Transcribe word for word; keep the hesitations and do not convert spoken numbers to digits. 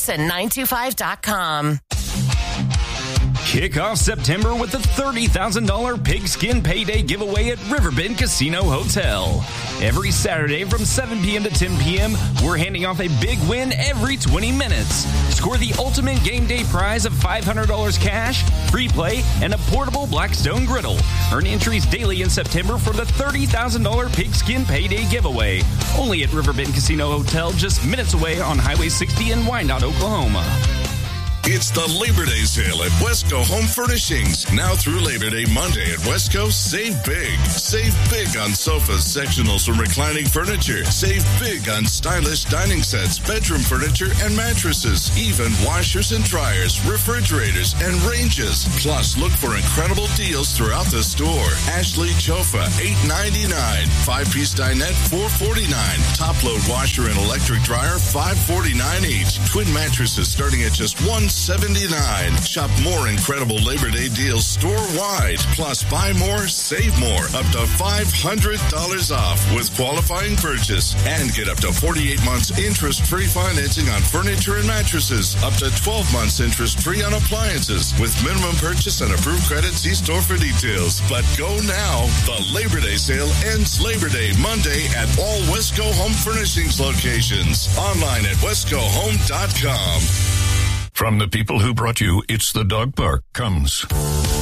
and nine two five dot com. Kick off September with the thirty thousand dollars Pigskin Payday giveaway at Riverbend Casino Hotel. Every Saturday from seven p.m. to ten p.m., we're handing off a big win every twenty minutes. Score the ultimate game day prize of five hundred dollars cash, free play, and a portable Blackstone griddle. Earn entries daily in September for the thirty thousand dollars Pigskin Payday giveaway. Only at Riverbend Casino Hotel, just minutes away on Highway sixty in Wyandotte, Oklahoma. It's the Labor Day sale at Wesco Home Furnishings. Now through Labor Day Monday at Wesco, save big. Save big on sofas, sectionals, and reclining furniture. Save big on stylish dining sets, bedroom furniture, and mattresses. Even washers and dryers, refrigerators, and ranges. Plus, look for incredible deals throughout the store. Ashley Chofa, eight ninety-nine. Five-piece dinette, four forty-nine. Top-load washer and electric dryer, five forty-nine each. Twin mattresses starting at just one seventy-nine. Shop more incredible Labor Day deals store-wide. Plus, buy more, save more. Up to five hundred dollars off with qualifying purchase. And get up to forty-eight months interest-free financing on furniture and mattresses. Up to twelve months interest-free on appliances. With minimum purchase and approved credit, see store for details. But go now. The Labor Day sale ends Labor Day Monday at all Wesco Home Furnishings locations. Online at wesco home dot com. From the people who brought you It's the Dog Park comes